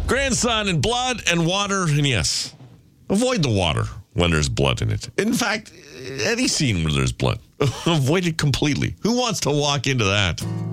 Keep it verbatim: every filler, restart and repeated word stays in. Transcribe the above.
Grandson and blood and water. And yes, avoid the water when there's blood in it. In fact, any scene where there's blood, avoid it completely. Who wants to walk into that?